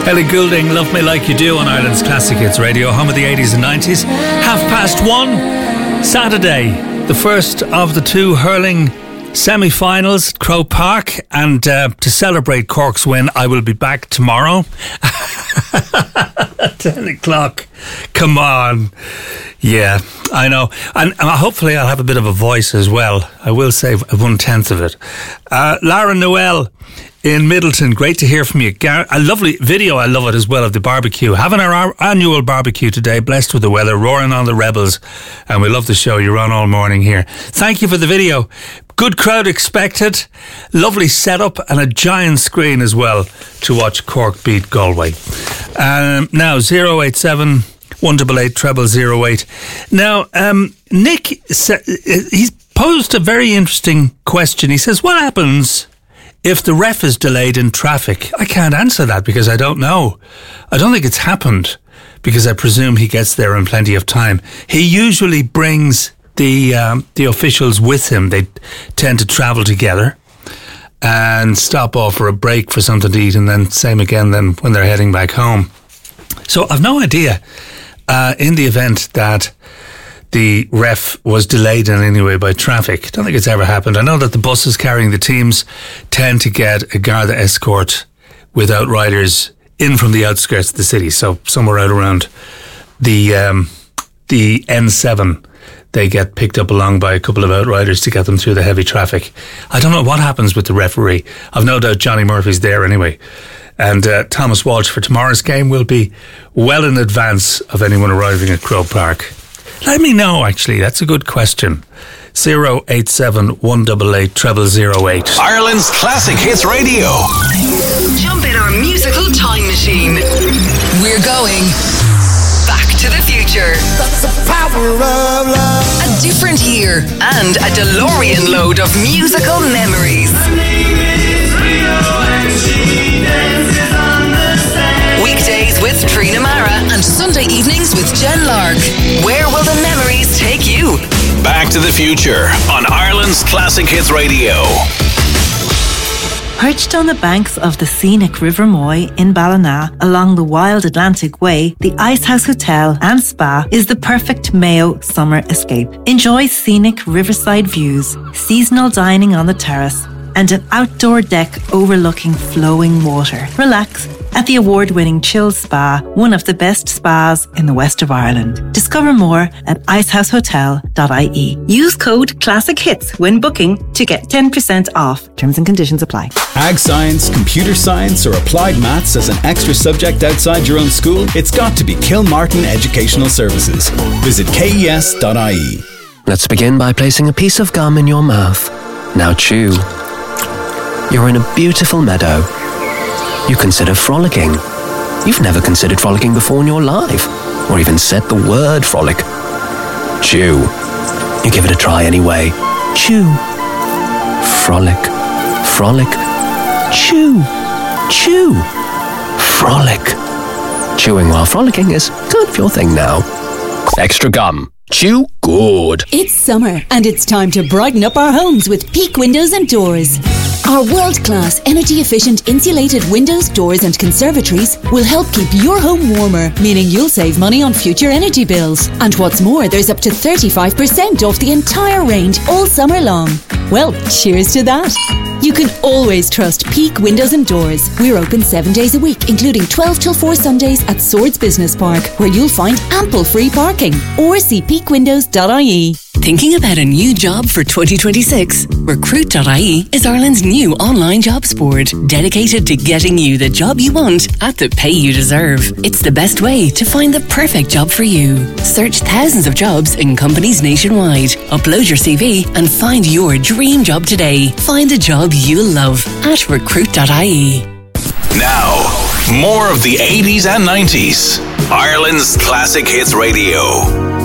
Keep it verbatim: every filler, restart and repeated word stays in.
Ellie Goulding, Love Me Like You Do on Ireland's Classic Hits Radio, home of the eighties and nineties. Half past one, Saturday, the first of the two hurling semi-finals at Croke Park, and uh, to celebrate Cork's win, I will be back tomorrow. ten o'clock. Come on. Yeah, I know. And uh, hopefully I'll have a bit of a voice as well. I will save one-tenth of it. Uh, Lara Noel in Middleton, great to hear from you. Gar- a lovely video, I love it as well, of the barbecue. Having our, our annual barbecue today, blessed with the weather, roaring on the Rebels, and we love the show. You're on all morning here. Thank you for the video. Good crowd expected, lovely setup, and a giant screen as well to watch Cork beat Galway. Um, now, zero eight seven one eight eight, treble zero eight. Now, um, Nick, he's posed a very interesting question. He says, what happens if the ref is delayed in traffic? I can't answer that because I don't know. I don't think it's happened because I presume he gets there in plenty of time. He usually brings the um, the officials with him. They tend to travel together and stop off for a break for something to eat, and then same again then when they're heading back home. So I've no idea uh, in the event that the ref was delayed in any way by traffic. I don't think it's ever happened. I know that the buses carrying the teams tend to get a Garda escort with outriders in from the outskirts of the city, so somewhere out around the um, the N seven. They get picked up along by a couple of outriders to get them through the heavy traffic. I don't know what happens with the referee. I've no doubt Johnny Murphy's there anyway. And uh, Thomas Walsh for tomorrow's game will be well in advance of anyone arriving at Croke Park. Let me know, actually. That's a good question. zero eight seven one eight eight, treble zero eight. Ireland's Classic Hits Radio. Jump in our musical time machine. We're going back to the future. That's the power of love. A different year and a DeLorean load of musical memories. Weekdays with Trina Mara and Sunday evenings with Jen Lark. Where will the memories take you? Back to the Future on Ireland's Classic Hits Radio. Perched on the banks of the scenic River Moy in Ballina, along the wild Atlantic Way, the Icehouse Hotel and Spa is the perfect Mayo summer escape. Enjoy scenic riverside views, seasonal dining on the terrace, and an outdoor deck overlooking flowing water. Relax at the award-winning Chill Spa, one of the best spas in the west of Ireland. Discover more at icehouse hotel dot I E. Use code CLASSICHITS when booking to get ten percent off. Terms and conditions apply. Ag science, computer science, or applied maths as an extra subject outside your own school? It's got to be Kilmartin Educational Services. Visit K E S dot I E. Let's begin by placing a piece of gum in your mouth. Now chew. You're in a beautiful meadow. You consider frolicking. You've never considered frolicking before in your life, or even said the word frolic. Chew. You give it a try anyway. Chew. Frolic. Frolic. Chew. Chew. Frolic. Chewing while frolicking is kind of your thing now. Extra gum. Chew good. It's summer, and it's time to brighten up our homes with Peak Windows and Doors. Our world-class, energy-efficient insulated windows, doors and conservatories will help keep your home warmer, meaning you'll save money on future energy bills. And what's more, there's up to thirty-five percent off the entire range all summer long. Well, cheers to that. You can always trust Peak Windows and Doors. We're open seven days a week, including twelve till four Sundays at Swords Business Park, where you'll find ample free parking. Or see peak windows dot I E. Thinking about a new job for twenty twenty-six? Recruit dot I E is Ireland's new online jobs board, dedicated to getting you the job you want at the pay you deserve. It's the best way to find the perfect job for you. Search thousands of jobs in companies nationwide. Upload your C V and find your dream job today. Find a job you'll love at recruit dot I E. Now, more of the eighties and nineties. Ireland's Classic Hits Radio.